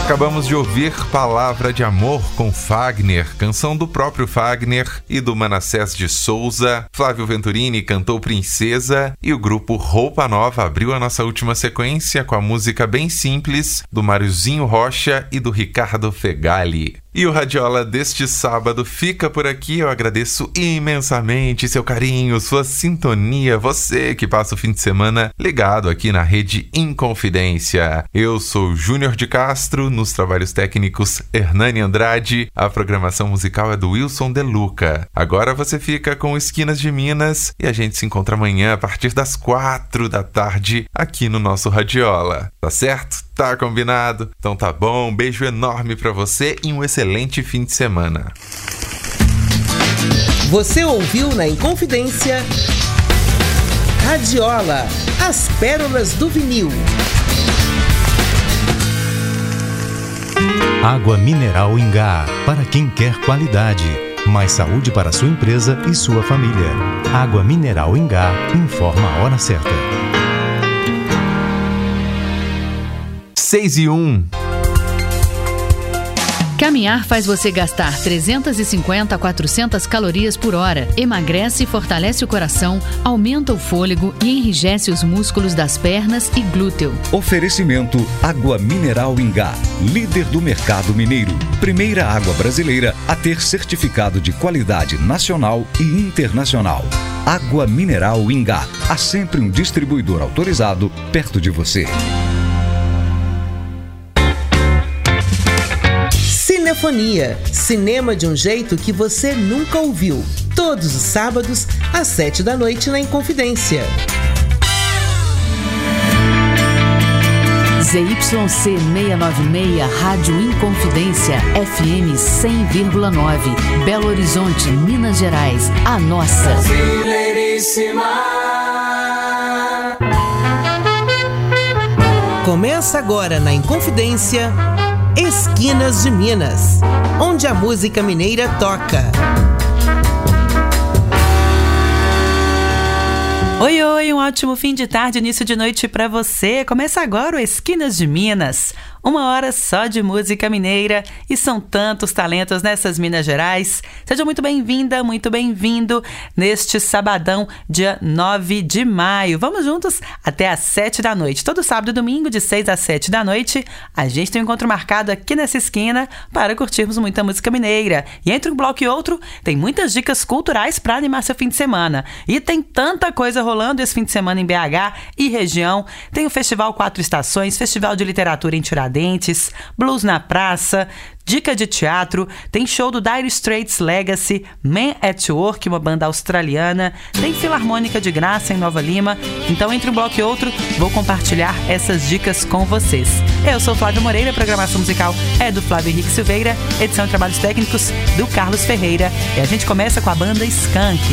Acabamos de ouvir Palavra de Amor com Fagner, canção do próprio Fagner e do Manassés de Souza. Flávio Venturini cantou Princesa e o grupo Roupa Nova abriu a nossa última sequência com a música Bem Simples do Máriozinho Rocha e do Ricardo Fegali. E o Radiola deste sábado fica por aqui. Eu agradeço imensamente seu carinho, sua sintonia, você que passa o fim de semana ligado aqui na Rede Inconfidência. Eu sou Júnior de Castro, nos trabalhos técnicos Hernani Andrade, a programação musical é do Wilson De Luca. Agora você fica com Esquinas de Minas e a gente se encontra amanhã a partir das 4 da tarde aqui no nosso Radiola. Tá certo? Tá combinado? Então tá bom, um beijo enorme pra você e um excelente fim de semana. Você ouviu na Inconfidência Radiola, as pérolas do vinil. Água mineral Ingá, para quem quer qualidade. Mais saúde para sua empresa e sua família. Água mineral Ingá informa a hora certa. 6:01. Caminhar faz você gastar 350 a 400 calorias por hora, emagrece e fortalece o coração, aumenta o fôlego e enrijece os músculos das pernas e glúteo. Oferecimento Água Mineral Ingá, líder do mercado mineiro. Primeira água brasileira a ter certificado de qualidade nacional e internacional. Água Mineral Ingá, há sempre um distribuidor autorizado perto de você. Cinefonia, cinema de um jeito que você nunca ouviu. Todos os sábados, às 7 da noite na Inconfidência. ZYC 696, Rádio Inconfidência, FM 100,9, Belo Horizonte, Minas Gerais, a nossa. Brasileiríssima. Começa agora na Inconfidência Esquinas de Minas, onde a música mineira toca. Oi, oi, um ótimo fim de tarde, início de noite pra você. Começa agora o Esquinas de Minas. 1 hora só de música mineira e são tantos talentos nessas Minas Gerais. Seja muito bem-vinda, muito bem-vindo neste sabadão, dia 9 de maio. Vamos juntos até às 7 da noite. Todo sábado e domingo, de 6 às 7 da noite, a gente tem um encontro marcado aqui nessa esquina para curtirmos muita música mineira. E entre um bloco e outro, tem muitas dicas culturais para animar seu fim de semana. E tem tanta coisa rolando esse fim de semana em BH e região. Tem o Festival 4 Estações, Festival de Literatura em Tiradentes, Blues na Praça, dica de teatro, tem show do Dire Straits Legacy, Man at Work, uma banda australiana, tem Filarmônica de Graça em Nova Lima. Então, entre um bloco e outro, vou compartilhar essas dicas com vocês. Eu sou Flávio Moreira, a programação musical é do Flávio Henrique Silveira, edição e trabalhos técnicos do Carlos Ferreira. E a gente começa com a banda Skank.